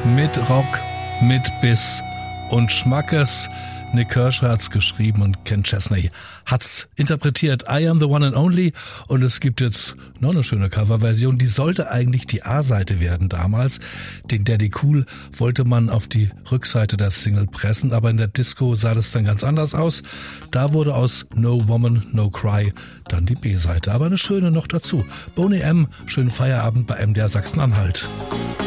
Mit Rock, mit Biss und Schmackes. Nick Kershaw hat's geschrieben und Ken Chesney hat's interpretiert. I Am the One and Only. Und es gibt jetzt noch eine schöne Coverversion. Die sollte eigentlich die A-Seite werden damals. Den Daddy Cool wollte man auf die Rückseite der Single pressen, aber in der Disco sah das dann ganz anders aus. Da wurde aus No Woman, No Cry dann die B-Seite. Aber eine schöne noch dazu. Boney M., schönen Feierabend bei MDR Sachsen-Anhalt.